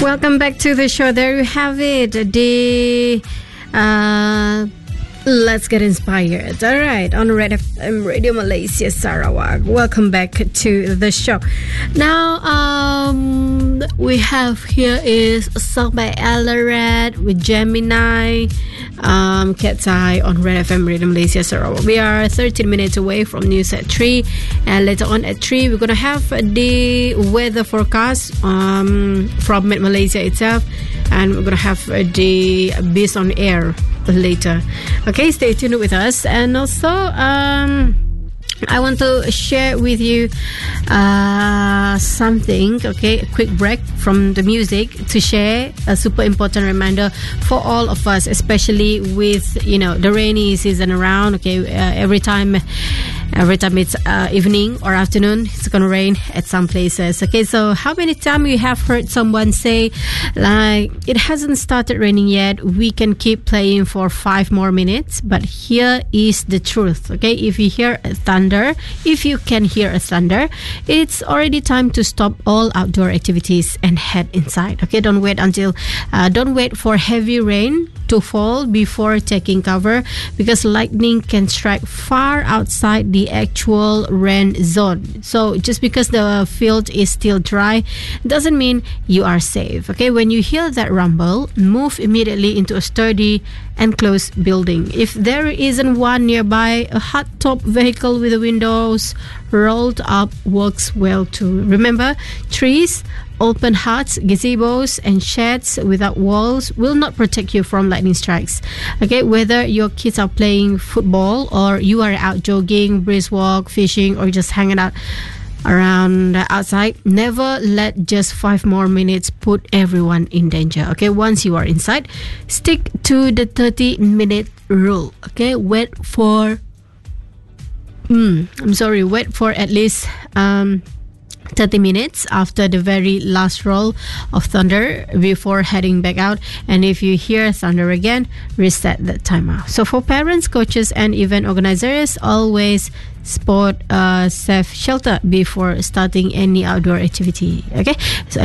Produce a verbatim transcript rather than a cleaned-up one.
Welcome back to the show. There you have it. The uh, Let's Get Inspired. All right, on Red F M Radio Malaysia Sarawak. Welcome back to the show. Now, um, we have here is a song by Ella Red with Gemini, um, Cat's Eye on Red F M Radio Malaysia Sarawak. We are thirteen minutes away from news at three, and later on at three, we're gonna have the weather forecast um, from Met Malaysia itself, and we're gonna have the Beast on Air later. Okay, stay tuned with us. And also, um, I want to share with you uh, something, okay, a quick break from the music to share a super important reminder for all of us, especially with, you know, the rainy season around, okay, uh, every time Every time it's uh, evening or afternoon, it's going to rain at some places. Okay, so how many times you have heard someone say, like, it hasn't started raining yet, we can keep playing for five more minutes? But here is the truth, okay? If you hear a thunder, if you can hear a thunder, it's already time to stop all outdoor activities and head inside, okay? Don't wait until, uh, don't wait for heavy rain to fall before taking cover, because lightning can strike far outside the actual rain zone. So just because the field is still dry doesn't mean you are safe, okay? When you hear that rumble, move immediately into a sturdy enclosed building. If there isn't one nearby, a hot top vehicle with the windows rolled up works well too. Remember, trees, open huts, gazebos, and sheds without walls will not protect you from lightning strikes. Okay, whether your kids are playing football or you are out jogging, brisk walk, fishing, or just hanging out around outside, never let just five more minutes put everyone in danger. Okay, once you are inside, stick to the thirty minute rule. Okay, wait for mm, I'm sorry, wait for at least um thirty minutes after the very last roll of thunder before heading back out. And if you hear thunder again, reset that timer. So for parents, coaches, and event organizers, always spot a safe shelter before starting any outdoor activity. Okay, so